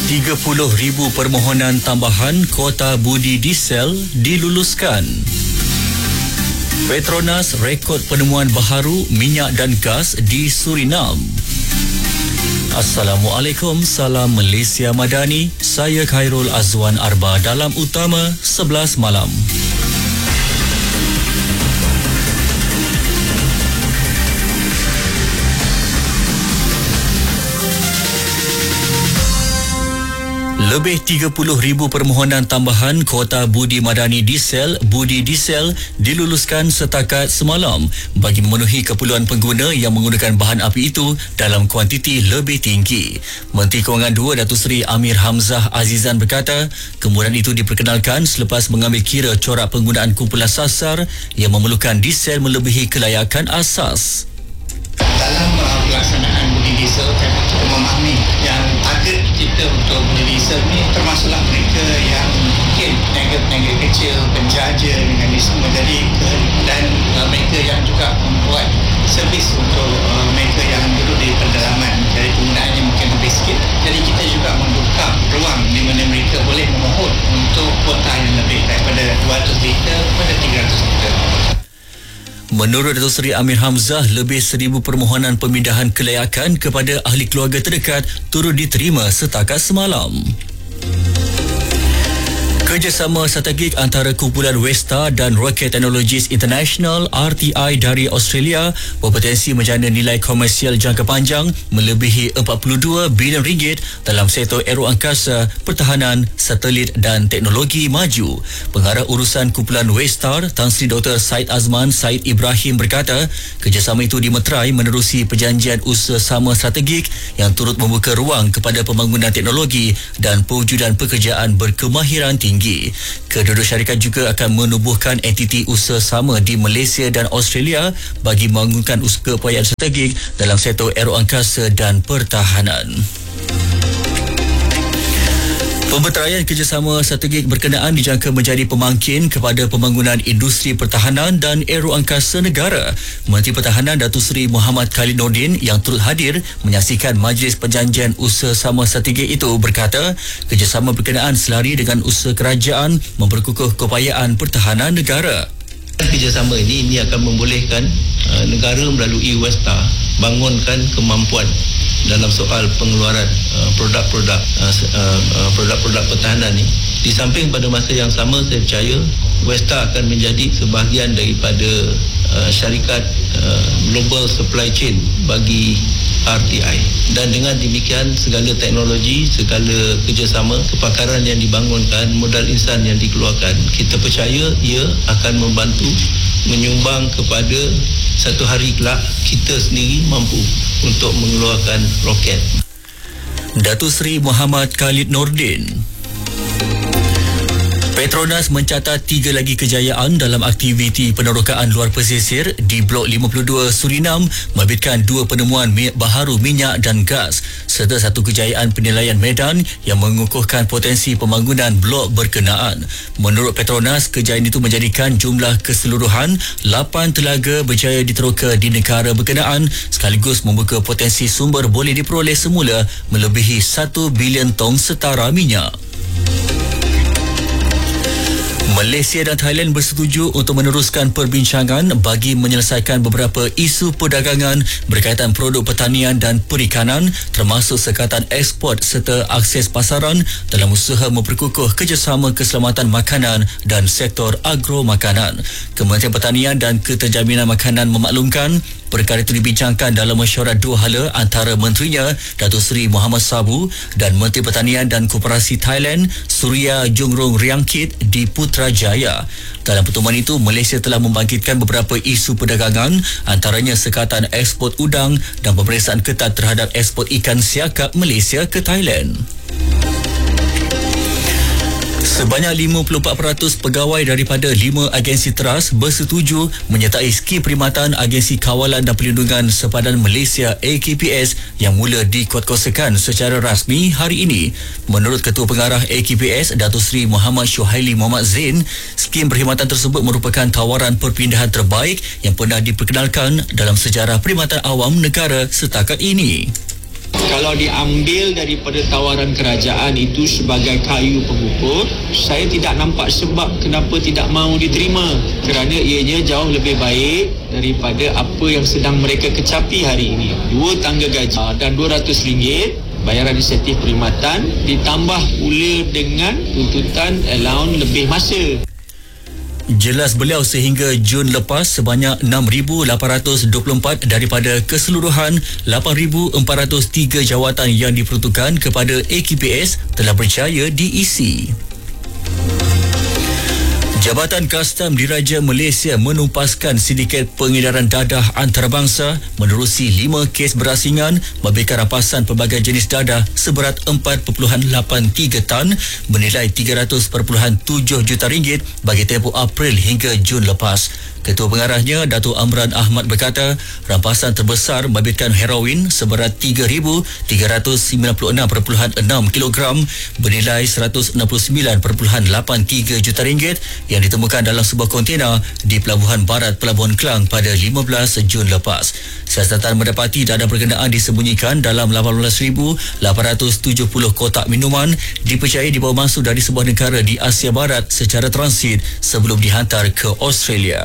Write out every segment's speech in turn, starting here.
30,000 permohonan tambahan kuota budi diesel diluluskan. Petronas rekod penemuan baharu minyak dan gas di Surinam. Assalamualaikum, salam Malaysia Madani. Saya Khairul Azwan Arba dalam Utama 11 malam. Lebih 30,000 permohonan tambahan kuota budi madani diesel budi diesel diluluskan setakat semalam bagi memenuhi keperluan pengguna yang menggunakan bahan api itu dalam kuantiti lebih tinggi. Menteri Kewangan 2 Datuk Seri Amir Hamzah Azizan berkata, kemudahan itu diperkenalkan selepas mengambil kira corak penggunaan kumpulan sasar yang memerlukan diesel melebihi kelayakan asas. Dalam pelaksanaan budi diesel, saya betul memahami yang target kita untuk budi diesel ni termasuklah mereka yang mungkin peniaga-peniaga kecil, penjaja dengan diesel menjadi dan mereka yang juga membuat servis untuk mereka yang duduk di pedalaman. Jadi penggunaannya mungkin lebih sikit. Jadi kita juga membuka ruang di mana mereka boleh memohon untuk kuota yang lebih daripada 200 liter kepada 300 liter. Menurut Datuk Seri Amir Hamzah, lebih 1,000 permohonan pemindahan kelayakan kepada ahli keluarga terdekat turut diterima setakat semalam. Kerjasama strategik antara kumpulan Westa dan Rocket Technologies International RTI dari Australia berpotensi menjana nilai komersial jangka panjang melebihi 42 bilion ringgit dalam sektor aeroangkasa, pertahanan, satelit dan teknologi maju. Pengarah urusan kumpulan Westar, Tan Sri Dr. Syed Azman Syed Ibrahim berkata, kerjasama itu dimeterai menerusi perjanjian usaha sama strategik yang turut membuka ruang kepada pembangunan teknologi dan pewujudan pekerjaan berkemahiran tinggi. Kedua-dua syarikat juga akan menubuhkan entiti usaha sama di Malaysia dan Australia bagi membangunkan usaha upayaan strategik dalam sektor aeroangkasa dan pertahanan. Pembeteraian kerjasama strategik berkenaan dijangka menjadi pemangkin kepada pembangunan industri pertahanan dan aeroangkasa negara. Menteri Pertahanan Datuk Seri Muhammad Khalid Nordin yang turut hadir menyaksikan majlis perjanjian usaha sama strategik itu berkata, kerjasama berkenaan selari dengan usaha kerajaan memperkukuh keupayaan pertahanan negara. Kerjasama ini akan membolehkan negara melalui Westa bangunkan kemampuan dalam soal pengeluaran produk-produk pertahanan ini. Di samping pada masa yang sama, saya percaya Westa akan menjadi sebahagian daripada syarikat global supply chain bagi RTI, dan dengan demikian segala teknologi, segala kerjasama, kepakaran yang dibangunkan, modal insan yang dikeluarkan, kita percaya ia akan membantu menyumbang kepada satu hari kelak kita sendiri mampu untuk mengeluarkan roket. Datuk Seri Muhammad Khalid Nordin. Petronas mencatat 3 lagi kejayaan dalam aktiviti penerokaan luar pesisir di Blok 52 Surinam, menerbitkan 2 penemuan baharu minyak dan gas serta 1 kejayaan penilaian medan yang mengukuhkan potensi pembangunan blok berkenaan. Menurut Petronas, kejayaan itu menjadikan jumlah keseluruhan 8 telaga berjaya diteroka di negara berkenaan sekaligus membuka potensi sumber boleh diperoleh semula melebihi 1 bilion tong setara minyak. Malaysia dan Thailand bersetuju untuk meneruskan perbincangan bagi menyelesaikan beberapa isu perdagangan berkaitan produk pertanian dan perikanan termasuk sekatan ekspor serta akses pasaran dalam usaha memperkukuh kerjasama keselamatan makanan dan sektor agro makanan. Kementerian Pertanian dan Keterjaminan Makanan memaklumkan perkara itu dibincangkan dalam mesyuarat 2 hala antara menterinya Datuk Seri Muhammad Sabu dan Menteri Pertanian dan Koperasi Thailand Surya Jungrong Riangkit di Putrajaya. Dalam pertemuan itu, Malaysia telah membangkitkan beberapa isu perdagangan antaranya sekatan ekspor udang dan pemeriksaan ketat terhadap ekspor ikan siakap Malaysia ke Thailand. Sebanyak 54% pegawai daripada 5 agensi teras bersetuju menyertai skim perkhidmatan Agensi Kawalan dan Perlindungan Sepadan Malaysia AKPS yang mula dikuatkuasakan secara rasmi hari ini. Menurut Ketua Pengarah AKPS, Datuk Seri Muhammad Syuhaili Muhammad Zain, skim perkhidmatan tersebut merupakan tawaran perpindahan terbaik yang pernah diperkenalkan dalam sejarah perkhidmatan awam negara setakat ini. Kalau diambil daripada tawaran kerajaan itu sebagai kayu pengukur, saya tidak nampak sebab kenapa tidak mahu diterima, kerana ianya jauh lebih baik daripada apa yang sedang mereka kecapi hari ini. 2 tangga gaji dan RM200 bayaran insentif perkhidmatan, ditambah pula dengan tuntutan allowance lebih masa. Jelas beliau sehingga Jun lepas sebanyak 6,824 daripada keseluruhan 8,403 jawatan yang diperuntukkan kepada AKPS telah berjaya diisi. Jabatan Kastam Diraja Malaysia menumpaskan sindiket pengedaran dadah antarabangsa menerusi 5 kes berasingan memberikan rampasan pelbagai jenis dadah seberat 4.83 tan bernilai 300.7 juta ringgit bagi tempoh April hingga Jun lepas. Ketua Pengarahnya, Datuk Amran Ahmad berkata, rampasan terbesar membabitkan heroin seberat 3,396.6 kilogram bernilai 169.83 juta ringgit yang ditemukan dalam sebuah kontena di Pelabuhan Barat Pelabuhan Klang pada 15 Jun lepas. Siasatan mendapati dadah berkenaan disembunyikan dalam 18,870 kotak minuman dipercayai dibawa masuk dari sebuah negara di Asia Barat secara transit sebelum dihantar ke Australia.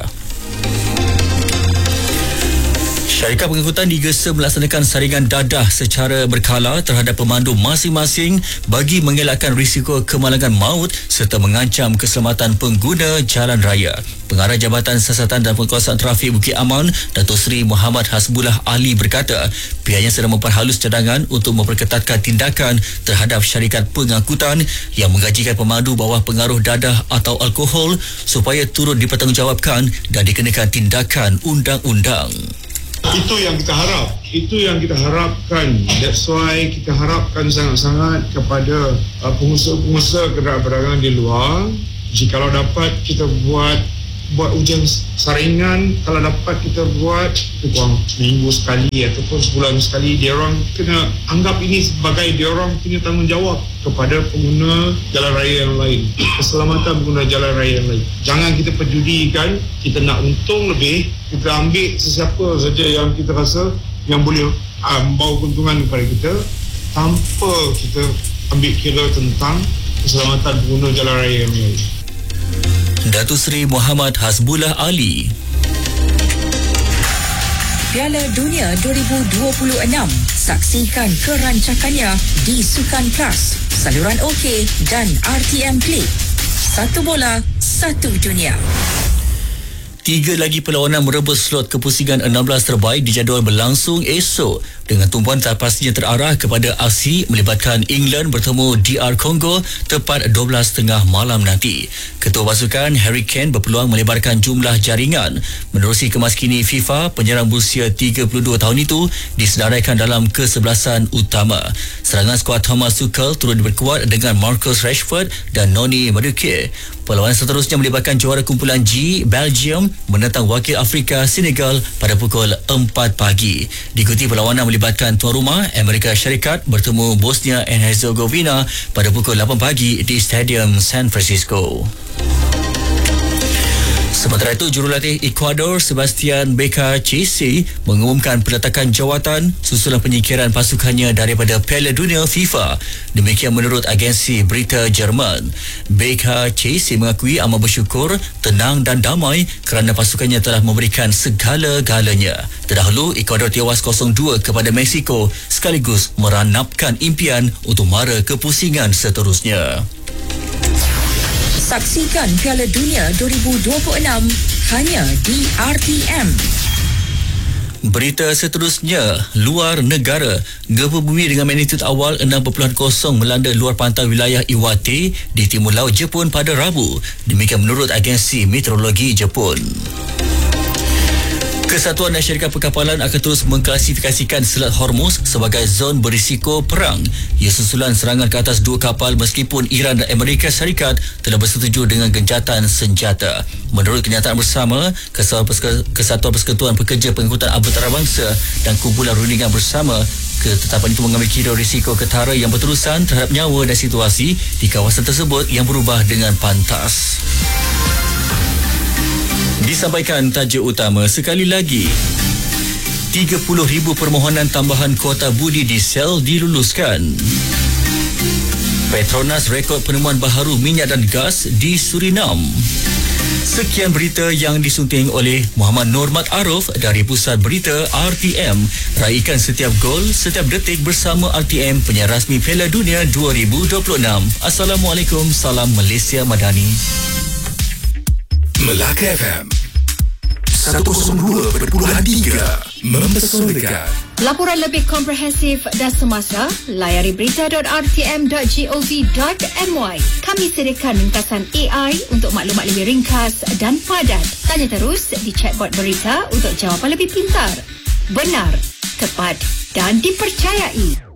Syarikat pengangkutan digesa melaksanakan saringan dadah secara berkala terhadap pemandu masing-masing bagi mengelakkan risiko kemalangan maut serta mengancam keselamatan pengguna jalan raya. Pengarah Jabatan Siasatan dan Penguasaan Trafik Bukit Aman, Datuk Seri Muhammad Hasbullah Ali berkata, pihaknya sedang memperhalus cadangan untuk memperketatkan tindakan terhadap syarikat pengangkutan yang menggajikan pemandu bawah pengaruh dadah atau alkohol supaya turut dipertanggungjawabkan dan dikenakan tindakan undang-undang. Itu yang kita harap. Itu yang kita harapkan. That's why kita harapkan sangat-sangat kepada pengusaha-pengusaha kenderaan perdagangan di luar. Jikalau dapat kita buat ujian saringan, kalau dapat kita buat kurang seminggu sekali ataupun sebulan sekali, dia orang kena anggap ini sebagai dia orang punya tanggungjawab kepada pengguna jalan raya yang lain, keselamatan pengguna jalan raya yang lain. Jangan kita pedulikan, kita nak untung lebih, kita ambil sesiapa saja yang kita rasa yang boleh membawa keuntungan kepada kita tanpa kita ambil kira tentang keselamatan pengguna jalan raya yang lain. Datuk Seri Muhammad Hasbullah Ali. Piala Dunia 2026. Saksikan kerancakannya di Sukan Plus, saluran OK dan RTM Play. Satu bola, satu dunia. 3 lagi perlawanan merebut slot kepusingan 16 terbaik dijadual berlangsung esok dengan tumpuan pastinya terarah kepada aksi melibatkan England bertemu DR Congo tepat 12.30 malam nanti. Ketua pasukan Harry Kane berpeluang melebarkan jumlah jaringan. Menerusi kemas kini FIFA, penyerang berusia 32 tahun itu disedaraikan dalam kesebelasan utama. Serangan skuad Thomas Tuchel turut diperkuat dengan Marcus Rashford dan Noni Madueke. Perlawanan seterusnya melibatkan juara kumpulan G, Belgium menentang wakil Afrika Senegal pada pukul 4 pagi. Diikuti perlawanan melibatkan tuan rumah Amerika Syarikat bertemu Bosnia and Herzegovina pada pukul 8 pagi di Stadium San Francisco. Sementara itu, jurulatih Ecuador Sebastian Becachese mengumumkan peletakan jawatan susulan penyingkiran pasukannya daripada Piala Dunia FIFA. Demikian menurut agensi berita Jerman. Becachese mengakui amat bersyukur, tenang dan damai kerana pasukannya telah memberikan segala-galanya. Terdahulu, Ecuador tewas 0-2 kepada Mexico sekaligus meranapkan impian untuk mara kepusingan seterusnya. Saksikan Piala Dunia 2026 hanya di RTM. Berita seterusnya, luar negara. Gempa bumi dengan magnitud awal 6.0 melanda luar pantai wilayah Iwate di timur laut Jepun pada Rabu. Demikian menurut agensi meteorologi Jepun. Kesatuan dan Syarikat Perkapalan akan terus mengklasifikasikan Selat Hormuz sebagai zon berisiko perang. Ia susulan serangan ke atas 2 kapal meskipun Iran dan Amerika Syarikat telah bersetuju dengan gencatan senjata. Menurut kenyataan bersama, Kesatuan Persekutuan Pekerja Pengangkutan Antarabangsa dan kumpulan rundingan bersama, ketetapan itu mengambil kira risiko ketara yang berterusan terhadap nyawa dan situasi di kawasan tersebut yang berubah dengan pantas. Disampaikan tajuk utama sekali lagi. 30,000 permohonan tambahan kuota budi diesel diluluskan. Petronas rekod penemuan baharu minyak dan gas di Surinam. Sekian berita yang disunting oleh Muhammad Nurmat Arif dari Pusat Berita RTM. Raikan setiap gol, setiap detik bersama RTM, penyiar rasmi Piala Dunia 2026. Assalamualaikum, salam Malaysia Madani. Melaka FM 102.3 mempesonakan. Laporan lebih komprehensif dan semasa, layari berita.rtm.gov.my. Kami sediakan ringkasan AI untuk maklumat lebih ringkas dan padat. Tanya terus di chatbot berita untuk jawapan lebih pintar, benar, tepat dan dipercayai.